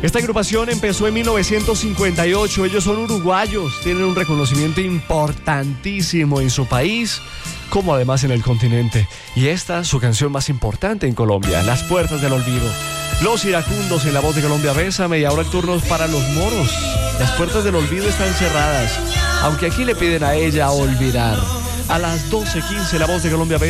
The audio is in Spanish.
Esta agrupación empezó en 1958. Ellos son uruguayos, tienen un reconocimiento importantísimo en su país, como además en el continente. Y esta, su canción más importante en Colombia, Las Puertas del Olvido. Los Iracundos en la voz de Colombia Bésame, y ahora el turno es para los moros. Las Puertas del Olvido están cerradas, aunque aquí le piden a ella olvidar. A las 12:15 la voz de Colombia Bésame.